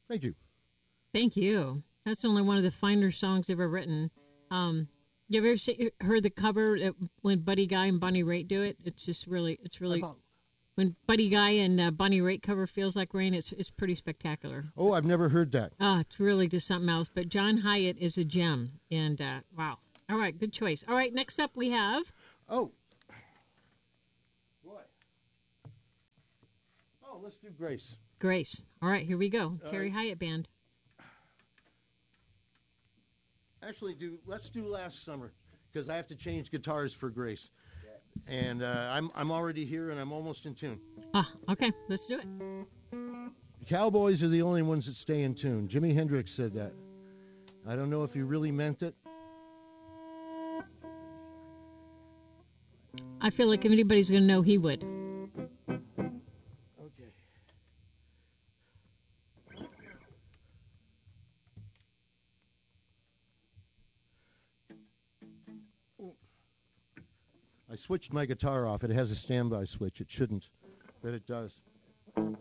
Thank you. Thank you. That's only one of the finer songs ever written. You ever heard the cover when Buddy Guy and Bonnie Raitt do it? It's really when Buddy Guy and Bonnie Raitt cover "Feels Like Rain." It's pretty spectacular. Oh, I've never heard that. It's really just something else. But John Hyatt is a gem, and wow. All right, good choice. All right, next up we have. Oh, boy. Oh, let's do Grace. Grace. All right, here we go. Terry Hyatt Band. Actually, let's do Last Summer because I have to change guitars for Grace, and I'm already here and I'm almost in tune. Okay, let's do it. Cowboys are the only ones that stay in tune. Jimi Hendrix said that. I don't know if he really meant it. I feel like if anybody's going to know, he would. Okay. I switched my guitar off. It has a standby switch. It shouldn't, but it does.